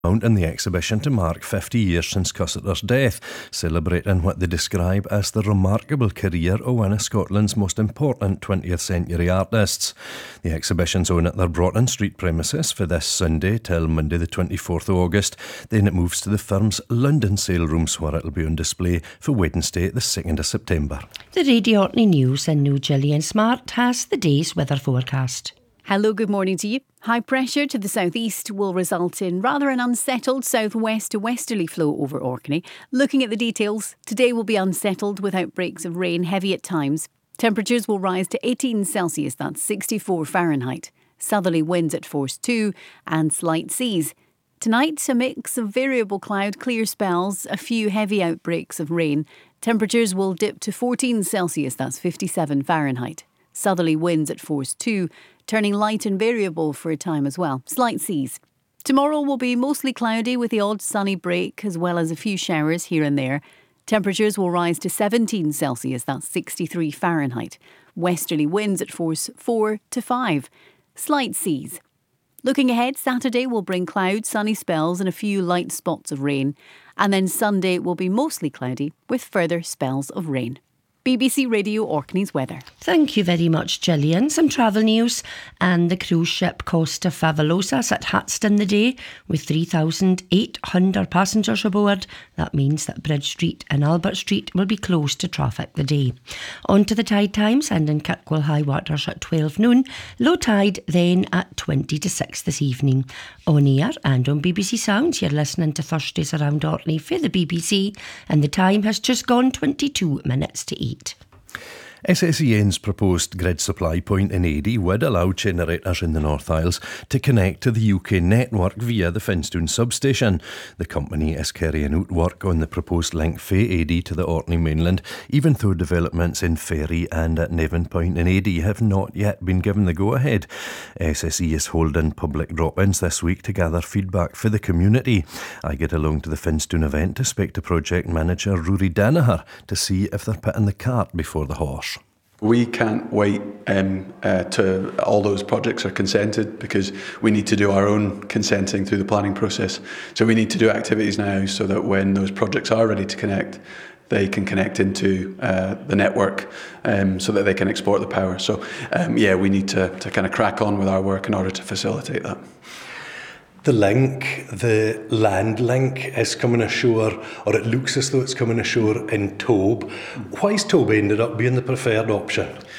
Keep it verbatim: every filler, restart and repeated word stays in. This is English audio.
in the exhibition to mark fifty years since Cussiter's death, celebrating what they describe as the remarkable career of one of Scotland's most important twentieth century artists. The exhibition's on at their Broughton Street premises for this Sunday till Monday the twenty-fourth of August. Then it moves to the firm's London sale rooms where it'll be on display for Wednesday the second of September. The Radio Orkney News and new Gillian Smart has the day's weather forecast. Hello, good morning to you. High pressure to the southeast will result in rather an unsettled southwest to westerly flow over Orkney. Looking at the details, today will be unsettled with outbreaks of rain, heavy at times. Temperatures will rise to eighteen Celsius, that's sixty-four Fahrenheit. Southerly winds at force two and slight seas. Tonight, a mix of variable cloud, clear spells, a few heavy outbreaks of rain. Temperatures will dip to fourteen Celsius, that's fifty-seven Fahrenheit. Southerly winds at force two, turning light and variable for a time as well. Slight seas. Tomorrow will be mostly cloudy with the odd sunny break as well as a few showers here and there. Temperatures will rise to seventeen Celsius, that's sixty-three Fahrenheit. Westerly winds at force four to five. Slight seas. Looking ahead, Saturday will bring clouds, sunny spells and a few light spots of rain. And then Sunday will be mostly cloudy with further spells of rain. B B C Radio Orkney's weather. Thank you very much, Gillian. Some travel news. And the cruise ship Costa Fabulosa at Hatston the day with three thousand eight hundred passengers aboard. That means that Bridge Street and Albert Street will be closed to traffic the day. On to the tide times, and in Kirkwall high waters at twelve noon. Low tide then at twenty to six this evening. On air and on B B C Sounds, you're listening to Thursdays Around Orkney for the B B C, and the time has just gone twenty-two minutes to eight. S S E N's proposed grid supply point in Ady would allow generators in the North Isles to connect to the U K network via the Finstone substation. The company is carrying out work on the proposed link from Ady to the Orkney mainland, even though developments in Ferry and at Nevin Point in Ady have not yet been given the go-ahead. S S E is holding public drop-ins this week to gather feedback for the community. I get along to the Finstone event to speak to project manager Rory Danaher to see if they're putting the cart before the horse. We can't wait um, uh, till all those projects are consented, because we need to do our own consenting through the planning process. So we need to do activities now so that when those projects are ready to connect, they can connect into uh, the network um, so that they can export the power. So um, yeah, we need to, to kind of crack on with our work in order to facilitate that. The link, the land link, is coming ashore, or it looks as though it's coming ashore in Tobe. Why's Tobe ended up being the preferred option?